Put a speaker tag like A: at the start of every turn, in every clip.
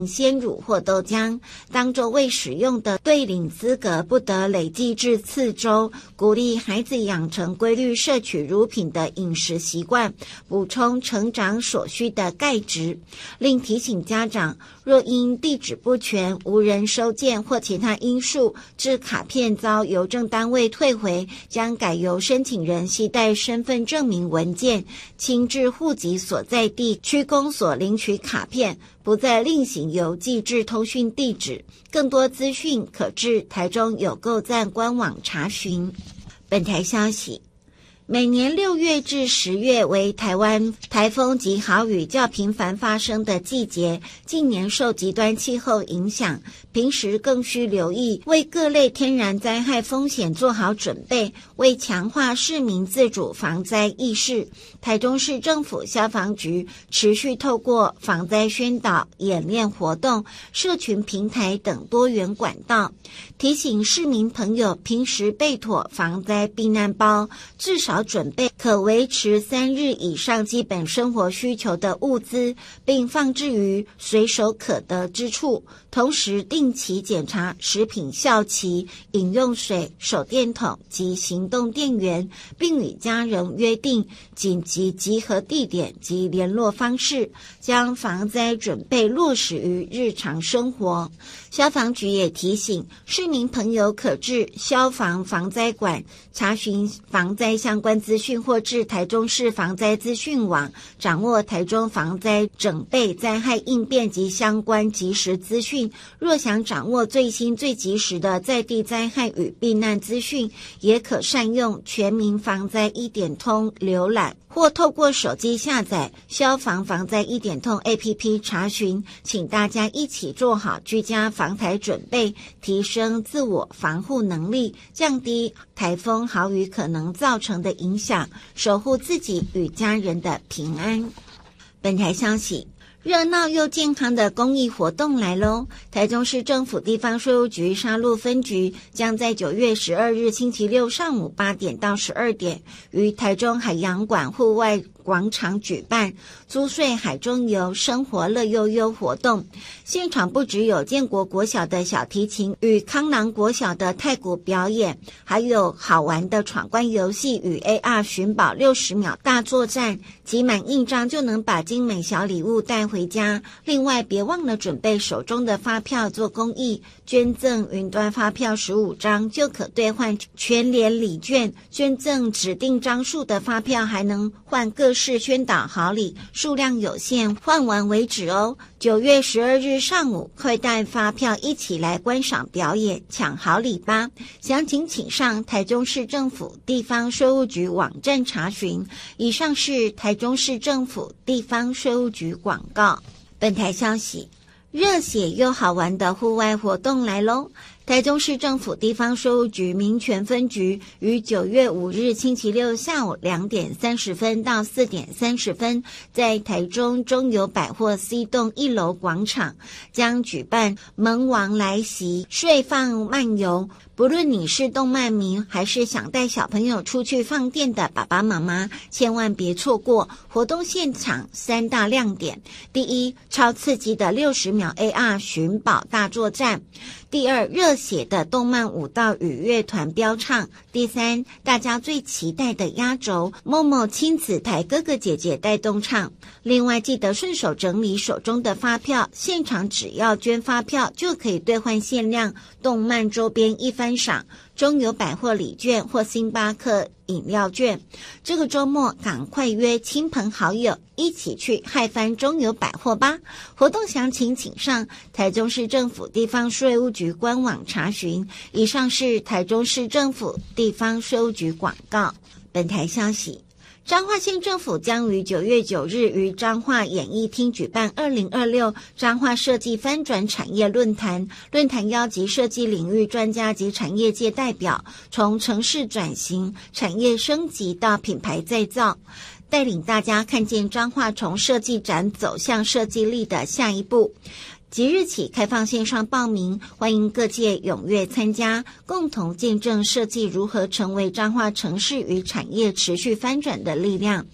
A: 鲜乳或豆浆当作未使用的兑领资格不得累计至4周，鼓励孩子养成规律摄取乳品的饮食习惯，补充成长所需的钙质。另提醒家长，若因地址不全、无人收件或其他因素致卡片遭邮政单位退回，将改由申请人携带身份证明文件亲至户籍所在地区公所领取卡片，不再另行邮寄至通讯地址。更多资讯可至台中有购站官网查询。本台消息，每年6月至10月为台湾台风及豪雨较频繁发生的季节，近年受极端气候影响，平时更需留意为各类天然灾害风险做好准备。为强化市民自主防灾意识，台中市政府消防局持续透过防灾宣导、演练活动、社群平台等多元管道，提醒市民朋友平时备妥防灾避难包，至少准备可维持3日以上基本生活需求的物资，并放置于随手可得之处。同时定期检查食品效期、饮用水、手电筒及行动电源，并与家人约定紧急集合地点及联络方式，将防灾准备落实于日常生活。消防局也提醒市民朋友可至消防防灾馆查询防灾相关资讯，或至台中市防灾资讯网掌握台中防灾整备、灾害应变及相关即时资讯。若想掌握最新最及时的在地灾害与避难资讯，也可善用全民防灾1点通浏览，或透过手机下载消防防灾1点通 APP 查询。请大家一起做好居家防台准备，提升自我防护能力，降低台风豪雨可能造成的影响，守护自己与家人的平安。本台消息，热闹又健康的公益活动来咯！台中市政府地方税务局沙鹿分局将在9月12日星期六上午8点到12点，于台中海洋馆户外广场举办租税海中游生活乐悠悠活动。现场不只有建国国小的小提琴与康南国小的太鼓表演，还有好玩的闯关游戏与 AR 寻宝60秒大作战，集满印章就能把精美小礼物带回家。另外别忘了准备手中的发票做公益，捐赠云端发票15张就可兑换全联礼券，捐赠指定张数的发票还能换各式宣导好礼，数量有限，换完为止哦。9月12日上午快带发票一起来观赏表演，抢好礼吧！详情请上台中市政府地方税务局网站查询。以上是台中市政府地方税务局广告。本台消息，热血又好玩的户外活动来咯！台中市政府地方税务局民权分局于9月5日星期六下午2点30分到4点30分，在台中中友百货 C 栋1楼广场将举办萌王来袭税放漫游。不论你是动漫迷，还是想带小朋友出去放电的爸爸妈妈，千万别错过活动现场3大亮点。第一，超刺激的60秒 AR 寻宝大作战。第二，热血的动漫舞蹈与乐团飙唱。第三，大家最期待的压轴Momo亲子台哥哥姐姐带动唱。另外记得顺手整理手中的发票，现场只要捐发票就可以兑换限量动漫周边一番赏、中友百货礼券或星巴克饮料券。这个周末赶快约亲朋好友一起去嗨翻中友百货吧！活动详情请上台中市政府地方税务局官网查询。以上是台中市政府地方税务局广告。本台消息，彰化县政府将于9月9日于彰化演艺厅举办2026彰化设计翻转产业论坛。论坛邀集设计领域专家及产业界代表，从城市转型、产业升级到品牌再造，带领大家看见彰化从设计展走向设计力的下一步。即日起开放线上报名，欢迎各界踊跃参加，共同见证设计如何成为彰化城市与产业持续翻转的力量。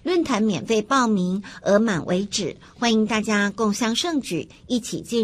A: 论坛免费报名，额满为止，欢迎大家共襄盛举，一起进